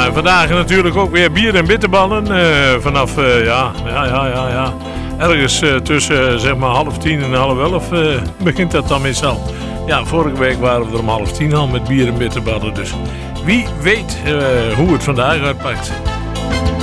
vandaag natuurlijk ook weer bier en bitterballen. Vanaf, ergens tussen zeg maar 9:30 en 10:30 begint dat dan meestal. Ja, vorige week waren we er om 9:30 al met bier en bitterballen. Dus wie weet hoe het vandaag uitpakt.